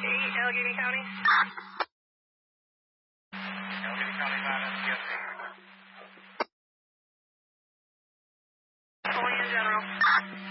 Allegheny County. Allegheny County, yes, sir. Only in general.